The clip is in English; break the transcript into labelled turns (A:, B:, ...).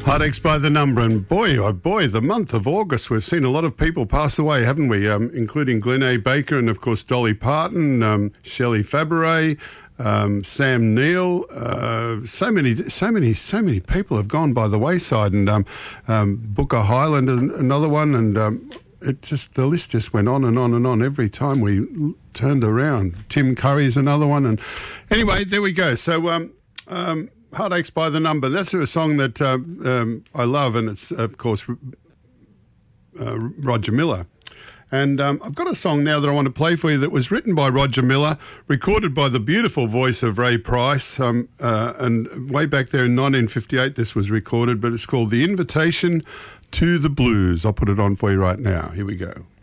A: Heartaches by the number, and boy, oh boy, the month of August, we've seen a lot of people pass away, haven't we? Including Glenn A. Baker and, of course, Dolly Parton, Shelley Fabaret, Sam Neill. So many people have gone by the wayside, and Booker Highland, another one, and the list just went on and on and on every time we turned around. Tim Curry's another one, and anyway, there we go. So. Heartaches by the Number. That's a song that I love, and it's, of course, Roger Miller. And I've got a song now that I want to play for you that was written by Roger Miller, recorded by the beautiful voice of Ray Price, and way back there in 1958 this was recorded, but it's called The Invitation to the Blues. I'll put it on for you right now. Here we go.